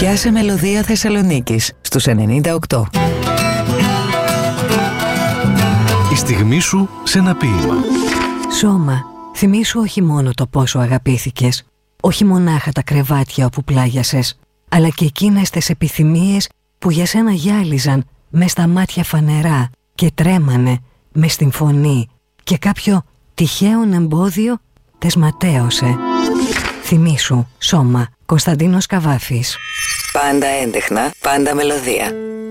Πιάσε μελωδία Θεσσαλονίκης στους 98. Η στιγμή σου σε ένα ποίημα. Σώμα, θυμήσου όχι μόνο το πόσο αγαπήθηκες, όχι μονάχα τα κρεβάτια όπου πλάγιασες, αλλά και εκείνες τις επιθυμίες που για σένα γυάλιζαν μες στα μάτια φανερά και τρέμανε μες στην φωνή και κάποιο τυχαίον εμπόδιο τες ματέωσε. Θυμήσου, Σώμα, Κωνσταντίνος Καβάφης. Πάντα έντεχνα, πάντα μελωδία.